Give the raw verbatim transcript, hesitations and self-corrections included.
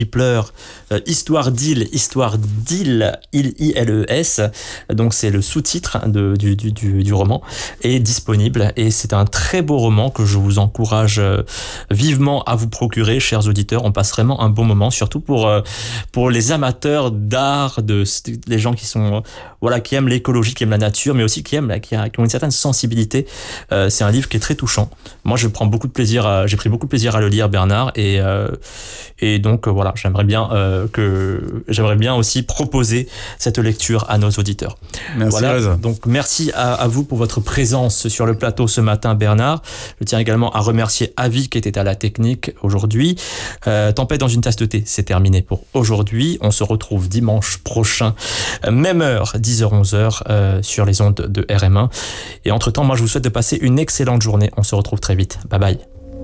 pleure, euh, Histoire d'île, Histoire d'île, I L E S, donc c'est le sous-titre de, du, du, du, du roman, est disponible et c'est un très beau roman que je vous encourage euh, vivement à vous procurer, chers auditeurs. On passe vraiment un bon moment, surtout pour, euh, pour les amateurs d'art, de, les gens qui sont, euh, voilà, qui aiment l'écologie, qui aiment la nature, mais aussi qui aiment, qui, a, qui ont une certaine sensibilité. Euh, c'est un livre qui est très touchant. Moi, je prends beaucoup de plaisir, à, j'ai pris beaucoup de plaisir à le lire, Bernard, et, euh, et donc euh, voilà. J'aimerais bien euh, que j'aimerais bien aussi proposer cette lecture à nos auditeurs. Merci. Voilà. Reza. Donc merci à, à vous pour votre présence sur le plateau ce matin, Bernard. Je tiens également à remercier Avi qui était à la technique aujourd'hui. Euh, Tempête dans une tasse de thé, c'est terminé pour aujourd'hui. On se retrouve dimanche prochain, même heure, dix heures onze heures euh, sur les ondes de R M un. Et entre-temps, moi je vous souhaite de passer une excellente journée. On se retrouve très vite. Bye bye.